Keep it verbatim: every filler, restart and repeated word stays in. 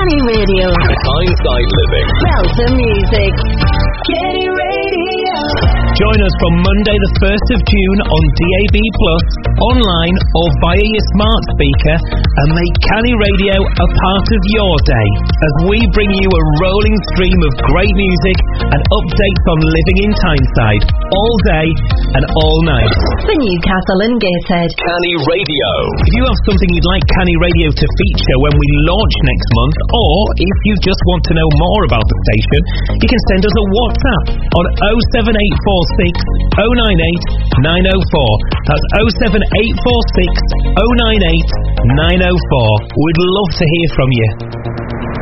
Kenny Radio. Tyneside living. Belter music. Kenny Radio. Join us from Monday the first of June on D A B plus, online or via your smart speaker, and make Kenny Radio a part of your day as we bring you a rolling stream of great music and updates on living in Tyneside all day and all night. For Newcastle and Gateshead, Kenny Radio. If you have something you'd like Kenny Radio to feature when we launch next month, or if you just want to know more about the station, you can send us a WhatsApp on oh seven eight four six, oh nine eight, nine oh four. That's oh seven eight four six, oh nine eight, nine oh four. We'd love to hear from you.